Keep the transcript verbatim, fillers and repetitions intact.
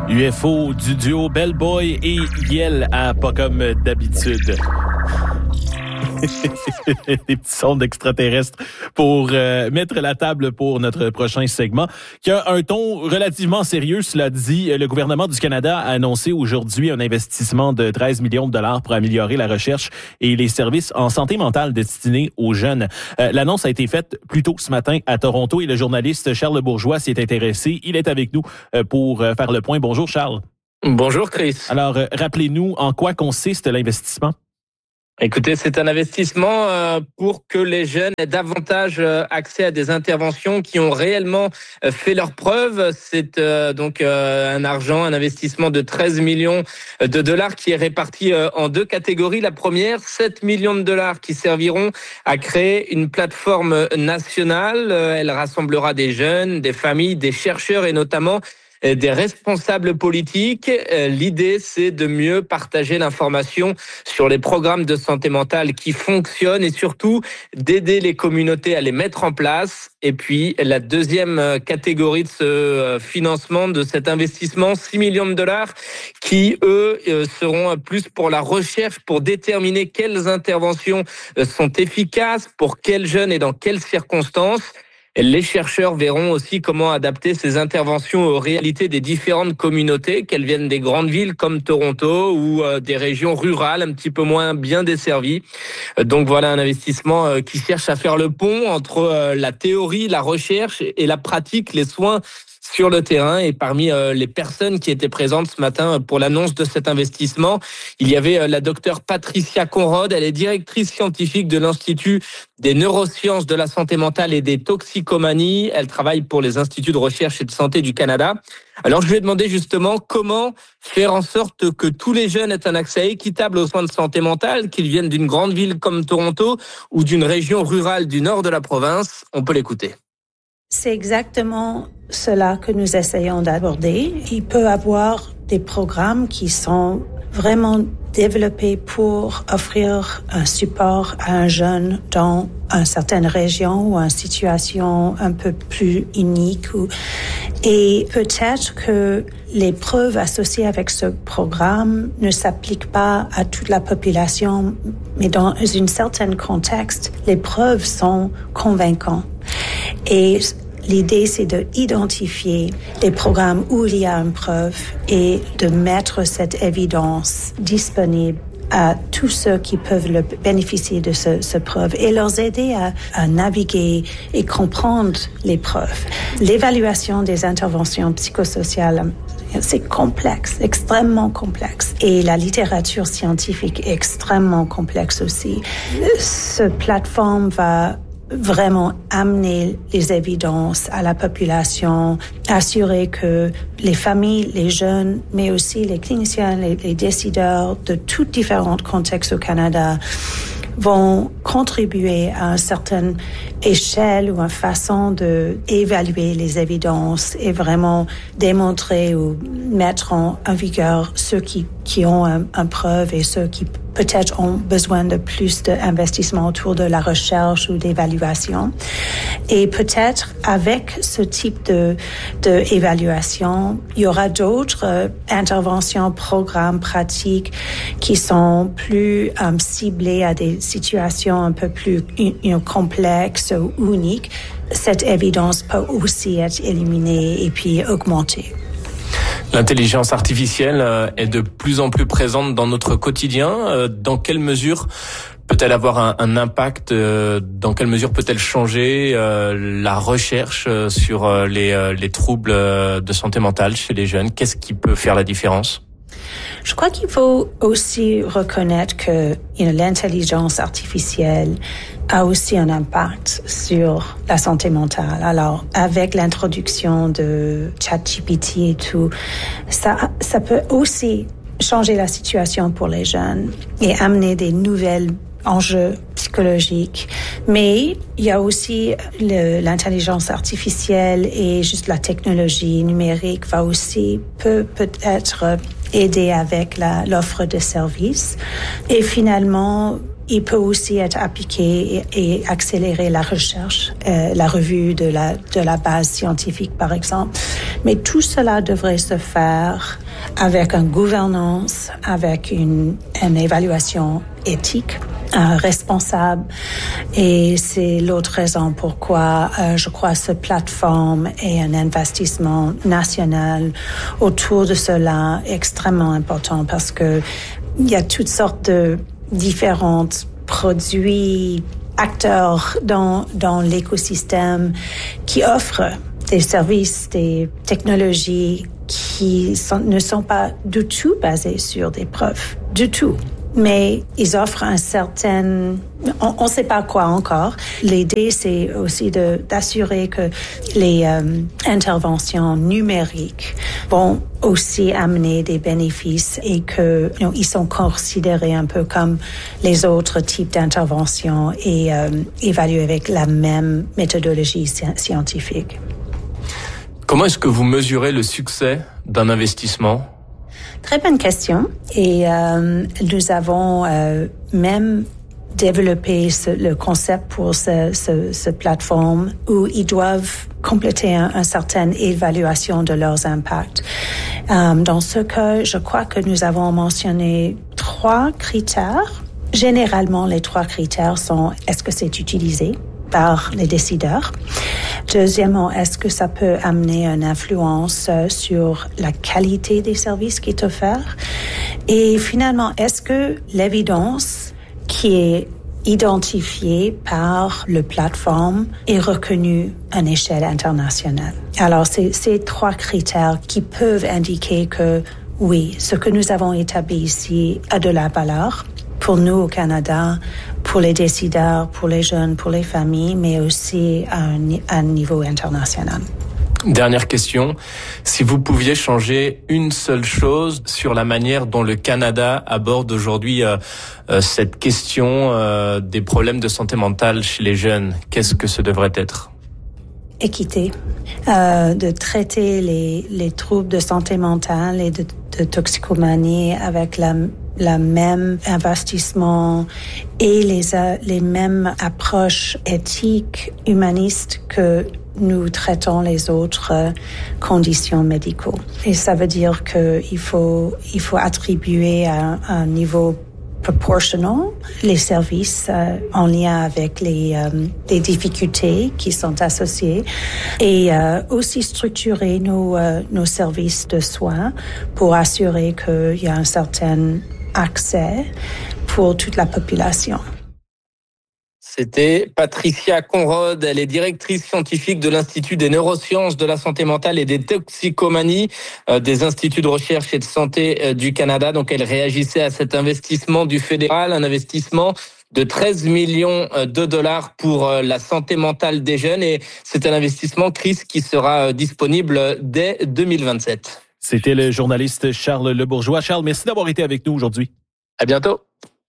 U F O du duo Bellboy et Yel à Pas comme d'habitude. Des petits sons d'extraterrestres pour euh, mettre la table pour notre prochain segment, qui a un ton relativement sérieux. Cela dit, le gouvernement du Canada a annoncé aujourd'hui un investissement de treize millions de dollars pour améliorer la recherche et les services en santé mentale destinés aux jeunes. Euh, l'annonce a été faite plus tôt ce matin à Toronto et le journaliste Charles Bourgeois s'y est intéressé. Il est avec nous euh, pour euh, faire le point. Bonjour Charles. Bonjour Chris. Alors, euh, rappelez-nous en quoi consiste l'investissement? Écoutez, c'est un investissement euh, pour que les jeunes aient davantage euh, accès à des interventions qui ont réellement euh, fait leurs preuves. C'est euh, donc euh, un argent, un investissement de treize millions de dollars qui est réparti euh, en deux catégories. La première, sept millions de dollars qui serviront à créer une plateforme nationale. Euh, elle rassemblera des jeunes, des familles, des chercheurs et notamment des responsables politiques. L'idée, c'est de mieux partager l'information sur les programmes de santé mentale qui fonctionnent et surtout d'aider les communautés à les mettre en place. Et puis, la deuxième catégorie de ce financement, de cet investissement, six millions de dollars, qui, eux, seront plus pour la recherche, pour déterminer quelles interventions sont efficaces, pour quels jeunes et dans quelles circonstances. Les chercheurs verront aussi comment adapter ces interventions aux réalités des différentes communautés, qu'elles viennent des grandes villes comme Toronto ou des régions rurales un petit peu moins bien desservies. Donc voilà un investissement qui cherche à faire le pont entre la théorie, la recherche et la pratique, les soins sur le terrain. Et parmi euh, les personnes qui étaient présentes ce matin pour l'annonce de cet investissement, il y avait euh, la docteure Patricia Conrod. Elle est directrice scientifique de l'Institut des neurosciences de la santé mentale et des toxicomanies. Elle travaille pour les instituts de recherche et de santé du Canada. Alors, je lui ai demandé justement comment faire en sorte que tous les jeunes aient un accès équitable aux soins de santé mentale, qu'ils viennent d'une grande ville comme Toronto ou d'une région rurale du nord de la province. On peut l'écouter. C'est exactement cela que nous essayons d'aborder. Il peut y avoir des programmes qui sont vraiment développés pour offrir un support à un jeune dans une certaine région ou une situation un peu plus unique. Et peut-être que les preuves associées avec ce programme ne s'appliquent pas à toute la population, mais dans un certain contexte, les preuves sont convaincantes. Et l'idée, c'est d'identifier les programmes où il y a une preuve et de mettre cette évidence disponible à tous ceux qui peuvent le bénéficier de ce, ce preuve et leur aider à, à naviguer et comprendre les preuves. L'évaluation des interventions psychosociales, c'est complexe, extrêmement complexe. Et la littérature scientifique est extrêmement complexe aussi. Cette plateforme va vraiment amener les évidences à la population, assurer que les familles, les jeunes, mais aussi les cliniciens, les, les décideurs de tous différents contextes au Canada vont contribuer à une certaine échelle ou une façon d'évaluer les évidences et vraiment démontrer ou mettre en, en vigueur ceux qui, qui ont un, un preuve et ceux qui peut-être ont besoin de plus d'investissement autour de la recherche ou d'évaluation. Et peut-être avec ce type de, de évaluation, il y aura d'autres euh, interventions, programmes, pratiques qui sont plus euh, ciblées à des situations un peu plus you know, complexes ou uniques. Cette évidence peut aussi être éliminée et puis augmentée. L'intelligence artificielle est de plus en plus présente dans notre quotidien. Dans quelle mesure peut-elle avoir un, un impact? Dans quelle mesure peut-elle changer la recherche sur les, les troubles de santé mentale chez les jeunes? Qu'est-ce qui peut faire la différence? Je crois qu'il faut aussi reconnaître que you know, l'intelligence artificielle a aussi un impact sur la santé mentale. Alors, avec l'introduction de ChatGPT et tout, ça, ça peut aussi changer la situation pour les jeunes et amener des nouvelles enjeux psychologiques. Mais il y a aussi le, l'intelligence artificielle et juste la technologie numérique va aussi peut peut-être aider avec la, l'offre de services. Et finalement, il peut aussi être appliqué et, et accélérer la recherche, euh, la revue de la, de la base scientifique, par exemple. Mais tout cela devrait se faire avec une gouvernance, avec une, une évaluation éthique, euh, responsable. Et c'est l'autre raison pourquoi euh, je crois que cette plateforme et un investissement national autour de cela est extrêmement important parce que il y a toutes sortes de différents produits, acteurs dans, dans l'écosystème qui offrent des services, des technologies qui sont, ne sont pas du tout basées sur des preuves, du tout. Mais ils offrent un certain... On ne sait pas quoi encore. L'idée, c'est aussi de, d'assurer que les euh, interventions numériques vont aussi amener des bénéfices et que you know, ils sont considérés un peu comme les autres types d'interventions et euh, évalués avec la même méthodologie scientifique. Comment est-ce que vous mesurez le succès d'un investissement ? Très bonne question. Et euh, nous avons euh, même développé ce, le concept pour ce, ce, ce plateforme où ils doivent compléter un, une certaine évaluation de leurs impacts. Euh, dans ce cas, je crois que nous avons mentionné trois critères. Généralement, les trois critères sont est-ce que c'est utilisé par les décideurs? Deuxièmement, est-ce que ça peut amener une influence sur la qualité des services qui est offert? Et finalement, est-ce que l'évidence qui est identifiée par le plateforme est reconnue à une échelle internationale? Alors, c'est ces trois critères qui peuvent indiquer que oui, ce que nous avons établi ici a de la valeur pour nous au Canada, pour les décideurs, pour les jeunes, pour les familles, mais aussi à un, à un niveau international. Dernière question. Si vous pouviez changer une seule chose sur la manière dont le Canada aborde aujourd'hui euh, euh, cette question euh, des problèmes de santé mentale chez les jeunes, qu'est-ce que ce devrait être ? Équité, euh, de traiter les, les troubles de santé mentale et de, de toxicomanie avec la la même investissement et les, les mêmes approches éthiques, humanistes que nous traitons les autres conditions médicaux. Et ça veut dire qu'il faut, il faut attribuer à, à un niveau proportionnel les services euh, en lien avec les, euh, les difficultés qui sont associées et euh, aussi structurer nos, euh, nos services de soins pour assurer qu'il y a un certain accès pour toute la population. C'était Patricia Conrod, elle est directrice scientifique de l'Institut des neurosciences de la santé mentale et des toxicomanies euh, des instituts de recherche et de santé euh, du Canada. Donc elle réagissait à cet investissement du fédéral, un investissement de treize millions de dollars pour la santé mentale des jeunes et c'est un investissement, Chris, qui sera disponible dès deux mille vingt-sept. C'était le journaliste Charles Lebourgeois. Charles, merci d'avoir été avec nous aujourd'hui. À bientôt.